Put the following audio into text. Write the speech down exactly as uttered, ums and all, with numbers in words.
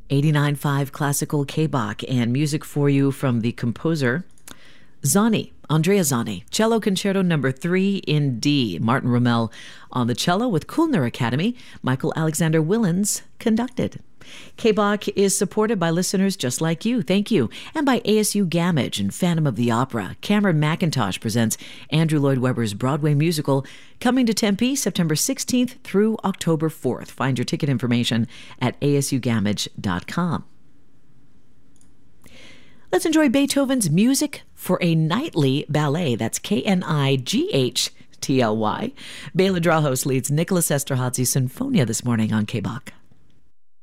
eighty-nine point five Classical K-Bach, and music for you from the composer Zani, Andrea Zani. Cello Concerto Number three in D. Martin Rommel on the cello with Kulner Academy. Michael Alexander Willens conducted. K-Bach is supported by listeners just like you. Thank you. And by A S U Gamage and Phantom of the Opera. Cameron McIntosh presents Andrew Lloyd Webber's Broadway musical, coming to Tempe September sixteenth through October fourth. Find your ticket information at A S U gamage dot com. Let's enjoy Beethoven's Music for a Nightly Ballet. That's K N I G H T L Y. Bela Drahos leads Nicholas Esterhazy Sinfonia this morning on K-Bach.